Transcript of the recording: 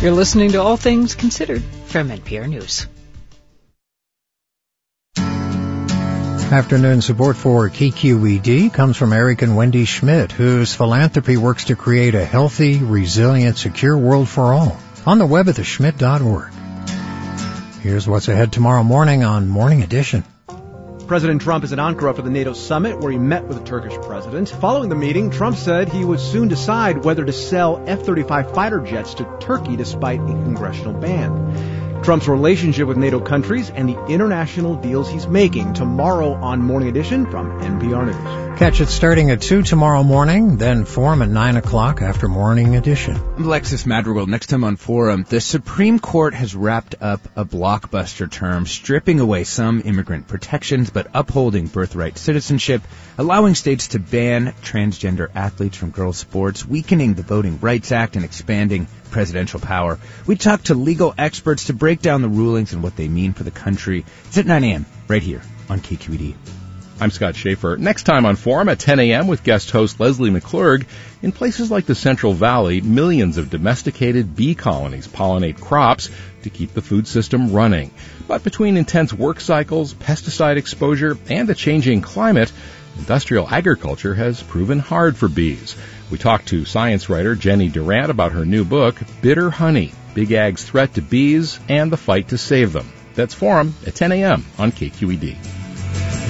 You're listening to All Things Considered from NPR News. Afternoon support for KQED comes from Eric and Wendy Schmidt, whose philanthropy works to create a healthy, resilient, secure world for all. On the web at theschmidt.org. Here's what's ahead tomorrow morning on Morning Edition. President Trump is in Ankara for the NATO summit, where he met with the Turkish president. Following the meeting, Trump said he would soon decide whether to sell F-35 fighter jets to Turkey despite a congressional ban. Trump's relationship with NATO countries and the international deals he's making tomorrow on Morning Edition from NPR News. Catch it starting at 2 tomorrow morning, then Forum at 9 o'clock after Morning Edition. I'm Alexis Madrigal. Next time on Forum, the Supreme Court has wrapped up a blockbuster term, stripping away some immigrant protections but upholding birthright citizenship, allowing states to ban transgender athletes from girls' sports, weakening the Voting Rights Act, and expanding presidential power. We talk to legal experts to break down the rulings and what they mean for the country. It's at 9 a.m. right here on KQED. I'm Scott Schaefer. Next time on Forum at 10 a.m. with guest host Leslie McClurg. In places like the Central Valley, millions of domesticated bee colonies pollinate crops to keep the food system running. But between intense work cycles, pesticide exposure, and the changing climate, industrial agriculture has proven hard for bees. We talked to science writer Jenny Durant about her new book, Bitter Honey, Big Ag's Threat to Bees and the Fight to Save Them. That's Forum at 10 a.m. on KQED.